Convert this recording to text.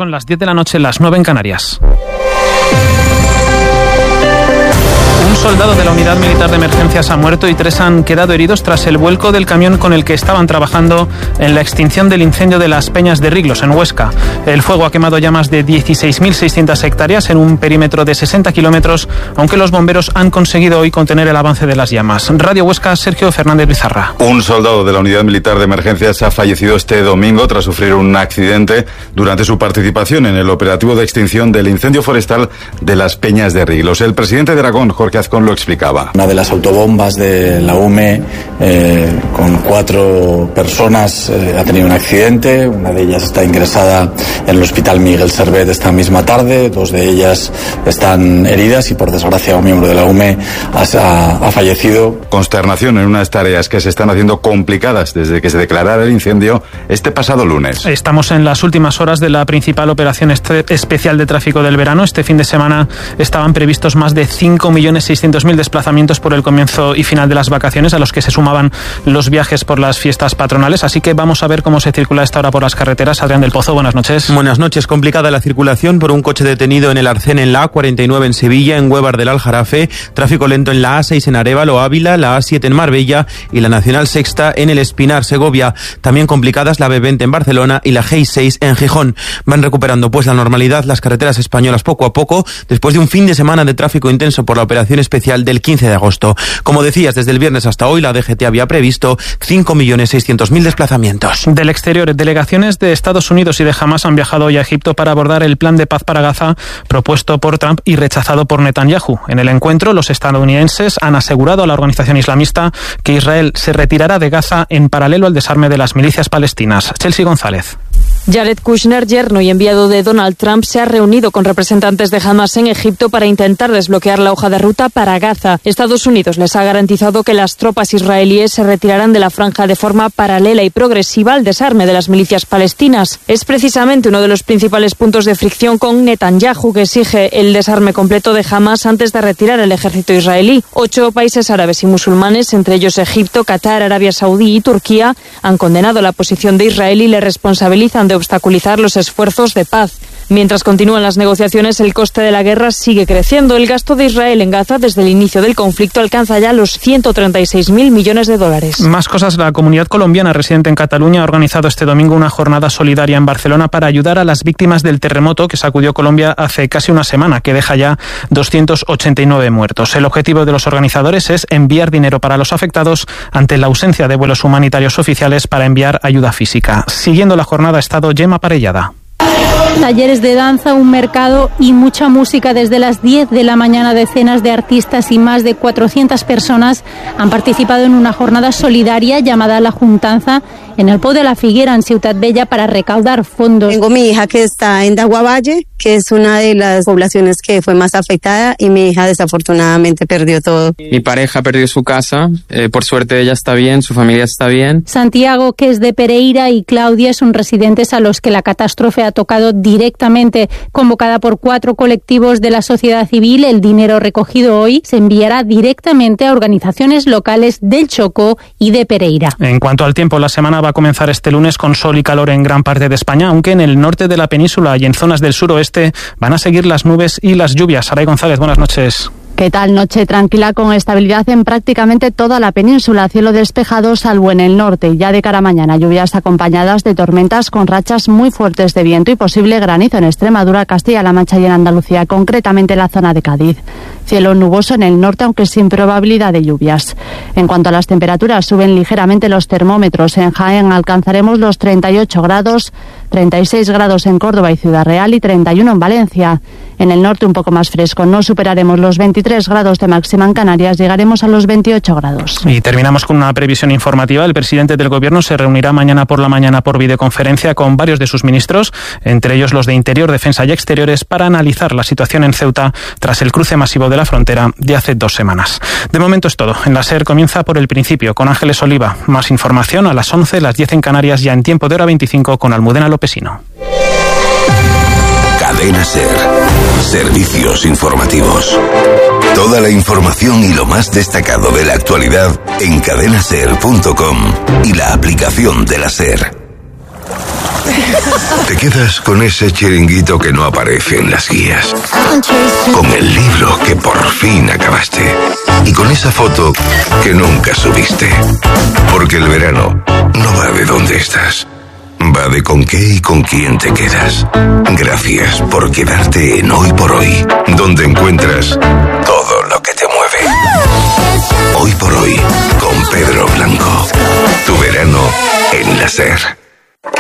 Son las 10 de la noche, las 9 en Canarias. Un soldado de la Unidad Militar de Emergencias ha muerto y 3 han quedado heridos tras el vuelco del camión con el que estaban trabajando en la extinción del incendio de las Peñas de Riglos, en Huesca. El fuego ha quemado ya más de 16.600 hectáreas en un perímetro de 60 kilómetros, aunque los bomberos han conseguido hoy contener el avance de las llamas. Radio Huesca, Sergio Fernández Bizarra. Un soldado de la Unidad Militar de Emergencias ha fallecido este domingo tras sufrir un accidente durante su participación en el operativo de extinción del incendio forestal de las Peñas de Riglos. El presidente de Aragón, Jorge Azcón, lo explicaba. Una de las autobombas de la UME con 4 personas ha tenido un accidente. Una de ellas está ingresada en el Hospital Miguel Servet esta misma tarde. 2 de ellas están heridas y, por desgracia, un miembro de la UME ha fallecido. Consternación en unas tareas que se están haciendo complicadas desde que se declarara el incendio este pasado lunes. Estamos en las últimas horas de la principal operación especial de tráfico del verano. Este fin de semana estaban previstos más de 5.600.000 desplazamientos por el comienzo y final de las vacaciones, a los que se sumaban los viajes por las fiestas patronales. Así que vamos a ver cómo se circula a esta hora por las carreteras. Adrián del Pozo, buenas noches. Buenas noches. Complicada la circulación por un coche detenido en el Arcén en la A49 en Sevilla, en Huévar del Aljarafe, tráfico lento en la A6 en Arévalo, Ávila, la A7 en Marbella y la Nacional Sexta en el Espinar, Segovia. También complicadas la B20 en Barcelona y la G6 en Gijón. Van recuperando pues la normalidad las carreteras españolas poco a poco, después de un fin de semana de tráfico intenso por la operación especial del 15 de agosto. Como decías, desde el viernes hasta hoy la DGT había previsto 5.600.000 desplazamientos. Del exterior, delegaciones de Estados Unidos y de Hamás han viajado hoy a Egipto para abordar el plan de paz para Gaza propuesto por Trump y rechazado por Netanyahu. En el encuentro, los estadounidenses han asegurado a la organización islamista que Israel se retirará de Gaza en paralelo al desarme de las milicias palestinas. Chelsea González. Jared Kushner, yerno y enviado de Donald Trump, se ha reunido con representantes de Hamás en Egipto para intentar desbloquear la hoja de ruta para Gaza. Estados Unidos les ha garantizado que las tropas israelíes se retirarán de la franja de forma paralela y progresiva al desarme de las milicias palestinas. Es precisamente uno de los principales puntos de fricción con Netanyahu, que exige el desarme completo de Hamás antes de retirar el ejército israelí. 8 países árabes y musulmanes, entre ellos Egipto, Qatar, Arabia Saudí y Turquía, han condenado la posición de Israel y le responsabilizan de obstaculizar los esfuerzos de paz. Mientras continúan las negociaciones, el coste de la guerra sigue creciendo. El gasto de Israel en Gaza desde el inicio del conflicto alcanza ya los 136.000 millones de dólares. Más cosas. La comunidad colombiana residente en Cataluña ha organizado este domingo una jornada solidaria en Barcelona para ayudar a las víctimas del terremoto que sacudió Colombia hace casi una semana, que deja ya 289 muertos. El objetivo de los organizadores es enviar dinero para los afectados ante la ausencia de vuelos humanitarios oficiales para enviar ayuda física. Siguiendo la jornada ha estado Gemma Parellada. Talleres de danza, un mercado y mucha música. Desde las 10 de la mañana, decenas de artistas y más de 400 personas han participado en una jornada solidaria llamada La Juntanza en el Pou de la Figuera, en Ciutat Bella, para recaudar fondos. Tengo mi hija que está en Daguavalle, que es una de las poblaciones que fue más afectada, y mi hija desafortunadamente perdió todo. Mi pareja perdió su casa, por suerte ella está bien, su familia está bien. Santiago, que es de Pereira, y Claudia son residentes a los que la catástrofe ha tocado directamente. Convocada por 4 colectivos de la sociedad civil, el dinero recogido hoy se enviará directamente a organizaciones locales del Chocó y de Pereira. En cuanto al tiempo, la semana va a comenzar este lunes con sol y calor en gran parte de España, aunque en el norte de la península y en zonas del suroeste van a seguir las nubes y las lluvias. Saray González, buenas noches. ¿Qué tal? Noche tranquila con estabilidad en prácticamente toda la península. Cielo despejado salvo en el norte. Ya de cara a mañana, lluvias acompañadas de tormentas con rachas muy fuertes de viento y posible granizo en Extremadura, Castilla-La Mancha y en Andalucía, concretamente en la zona de Cádiz. Cielo nuboso en el norte, aunque sin probabilidad de lluvias. En cuanto a las temperaturas, suben ligeramente los termómetros. En Jaén alcanzaremos los 38 grados, 36 grados en Córdoba y Ciudad Real y 31 en Valencia. En el norte un poco más fresco, no superaremos los 23 grados de máxima en Canarias, llegaremos a los 28 grados. Y terminamos con una previsión informativa. El presidente del Gobierno se reunirá mañana por la mañana por videoconferencia con varios de sus ministros, entre ellos los de Interior, Defensa y Exteriores, para analizar la situación en Ceuta tras el cruce masivo de la frontera de hace 2 semanas. De momento es todo. En la SER comienza por el principio con Ángeles Oliva. Más información a las 11, las 10 en Canarias, ya en tiempo de hora 25 con Almudena Lopesino. Cadena SER. Servicios informativos. Toda la información y lo más destacado de la actualidad en cadenaser.com y la aplicación de la SER. Te quedas con ese chiringuito que no aparece en las guías, con el libro que por fin acabaste y con esa foto que nunca subiste. Porque el verano no va de dónde estás, va de con qué y con quién te quedas. Gracias por quedarte en Hoy por Hoy, donde encuentras todo lo que te mueve. Hoy por Hoy, con Pedro Blanco. Tu verano en la SER.